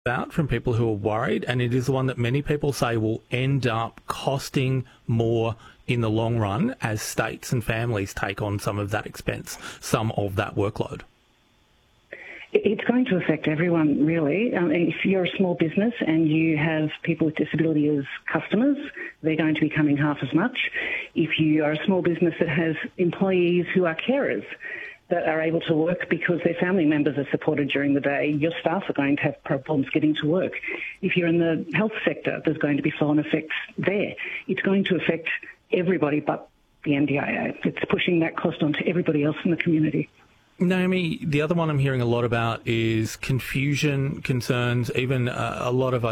about from people who are worried, and it is the one that many people say will end up costing more in the long run as states and families take on some of that expense, some of that workload. It's going to affect everyone, really. If you're a small business and you have people with disability as customers, they're going to be coming half as much. If you are a small business that has employees who are carers that are able to work because their family members are supported during the day, your staff are going to have problems getting to work. If you're in the health sector, there's going to be flow-on effects there. It's going to affect everybody but the NDIA. It's pushing that cost onto everybody else in the community. Naomi, the other one I'm hearing a lot about is confusion, concerns, even a lot of